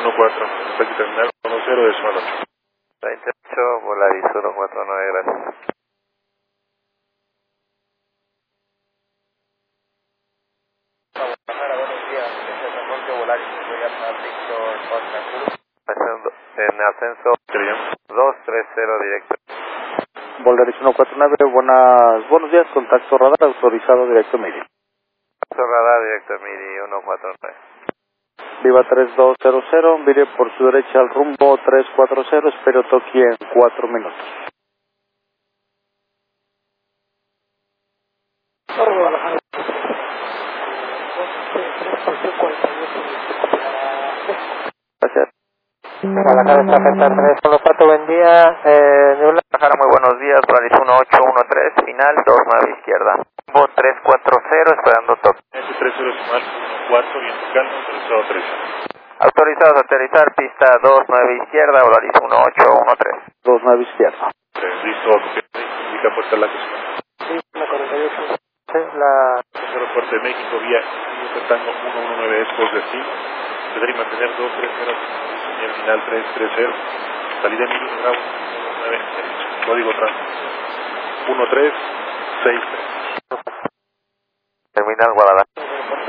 14, ataque terminal 10 decimal 8. 28, Volaris 149, gracias. Buenos días, este es Alfonso Volaris, voy a Víctor Costa. En ascenso 230 directo. Volaris 149, buenos días, contacto radar autorizado directo MIDI. Contacto radar directo MIDI 149. Viva 3200, vire por su derecha al rumbo 340, espero Toki en 4 minutos. Gracias. Guadalajara está afectando 3, solo 4, buen día. Guadalajara, muy buenos días, Volaris 1813, final 29 izquierda. Rumbo 340, esperando toque. 30 decimal 14, viento calmo, autorizado 13. Autorizados a aterrizar, pista 29 izquierda, Volaris 1813. 29 izquierda. Listo, indica puerta la cocina. Sí, la 48. Sí, la... Aeropuerto de México, vía Tango 119 Expos destino. Debería mantener 230, señal final 330. Salida mínimo Bravo 9, código tránsito 1363. Terminal Guadalajara.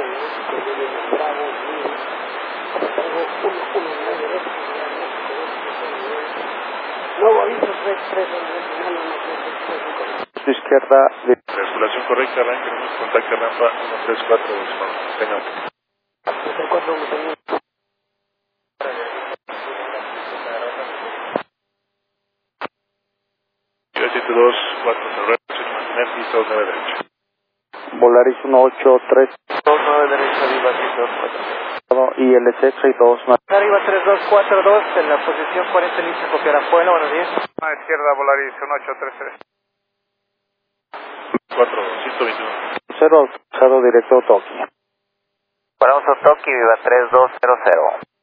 Nuevo aviso 33. Su izquierda, Circulación correcta, arranque, contacto rampa 134, tenga. 724, mantener pista 29 derecha. Volaris 183, 29 derecha, Viva 240. y LC 32 más. Arriba 3242, en la posición 40, lista copiar afuera, buenos días. A izquierda, Volaris 1833. 4, 121. 0 autorizado directo Toki. Paramos a Toki, Viva 3200.